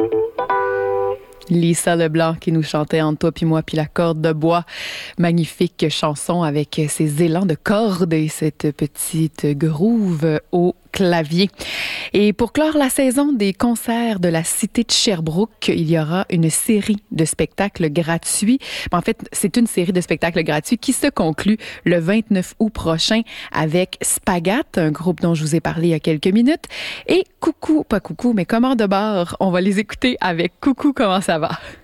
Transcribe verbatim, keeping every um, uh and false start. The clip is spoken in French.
Lisa Leblanc qui nous chantait Entre toi puis moi puis la corde de bois. Magnifique chanson avec ses élans de cordes et cette petite groove au clavier. Et pour clore la saison des concerts de la Cité de Sherbrooke, il y aura une série de spectacles gratuits. En fait, c'est une série de spectacles gratuits qui se conclut le vingt-neuf août prochain avec Spagat, un groupe dont je vous ai parlé il y a quelques minutes, et Coucou, pas Coucou, mais Commande de bar. On va les écouter avec Coucou, comment ça va?